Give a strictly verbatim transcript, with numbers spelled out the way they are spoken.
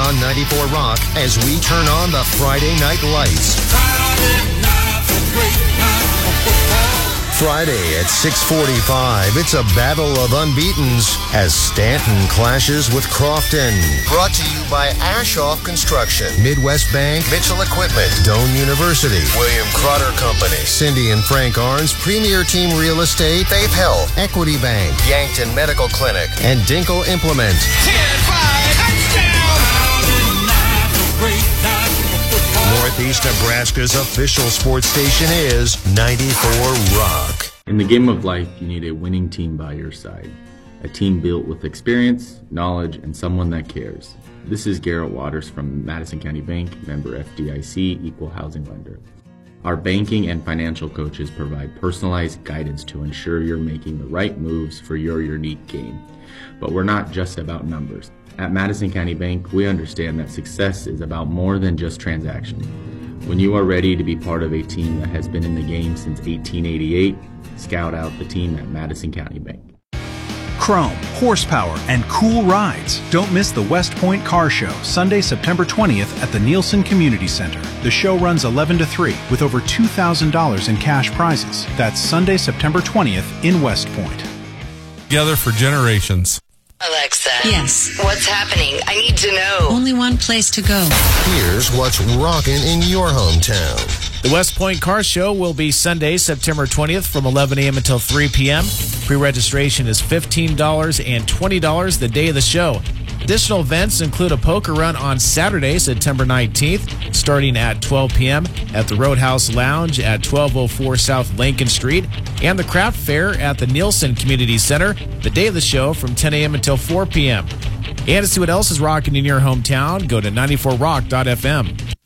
on ninety-four Rock as we turn on the Friday night lights. Friday night's a great night for football. Friday at six forty-five, it's a battle of unbeatens as Stanton clashes with Crofton. Brought to you by Ashoff Construction, Midwest Bank, Mitchell Equipment, Doane University, William Crotter Company, Cindy and Frank Arns, Premier Team Real Estate, Faith Health, Equity Bank, Yankton Medical Clinic, and Dinkle Implement. ten five, touchdown! Friday night's a great night for football. Northeast Nebraska's official sports station is ninety-four Rock. In the game of life, you need a winning team by your side. A team built with experience, knowledge, and someone that cares. This is Garrett Waters from Madison County Bank, member F D I C, equal housing lender. Our banking and financial coaches provide personalized guidance to ensure you're making the right moves for your unique game. But we're not just about numbers. At Madison County Bank, we understand that success is about more than just transactions. When you are ready to be part of a team that has been in the game since eighteen eighty-eight, scout out the team at Madison County Bank. Chrome, horsepower, and cool rides. Don't miss the West Point Car Show, Sunday, September twentieth at the Nielsen Community Center. The show runs eleven to three with over two thousand dollars in cash prizes. That's Sunday, September twentieth in West Point. Together for generations. Alexa. Yes. What's happening? I need to know. Only one place to go. Here's what's rocking in your hometown. The West Point Car Show will be Sunday, September twentieth from eleven a.m. until three p.m. Pre-registration is fifteen dollars and twenty dollars the day of the show. Additional events include a poker run on Saturday, September nineteenth, starting at twelve p.m. at the Roadhouse Lounge at twelve oh four South Lincoln Street, and the craft fair at the Nielsen Community Center the day of the show from ten a.m. until four p.m. And to see what else is rocking in your hometown, go to ninety-four rock dot f m.